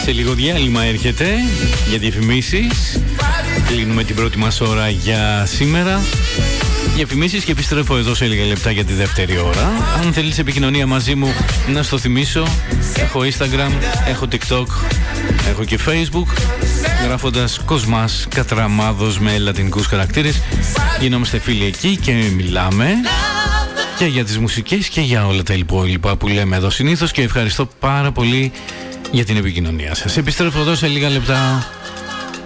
Σε λίγο διάλειμμα έρχεται για διαφημίσεις. Κλείνουμε την πρώτη μας ώρα για σήμερα. Διαφημίσεις και επιστρέφω εδώ σε λίγα λεπτά για τη δεύτερη ώρα. Αν θέλεις επικοινωνία μαζί μου, να στο θυμίσω, έχω Instagram, έχω TikTok, έχω και Facebook. Γράφοντας Κοσμάς Κατραμάδος με λατινικούς χαρακτήρες, γινόμαστε φίλοι εκεί και μιλάμε και για τις μουσικές και για όλα τα υπόλοιπα που λέμε εδώ συνήθως. Και ευχαριστώ πάρα πολύ για την επικοινωνία σας. Επιστρέφω εδώ σε λίγα λεπτά.